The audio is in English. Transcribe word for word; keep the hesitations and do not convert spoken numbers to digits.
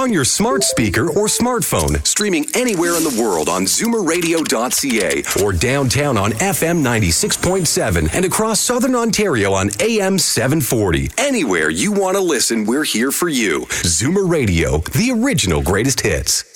on your smart speaker or smartphone, streaming anywhere in the world on zoomer radio dot c a or downtown on F M ninety-six point seven and across Southern Ontario on A M seven forty. Anywhere you want to listen, we're here for you. Zoomer Radio, the original greatest hits.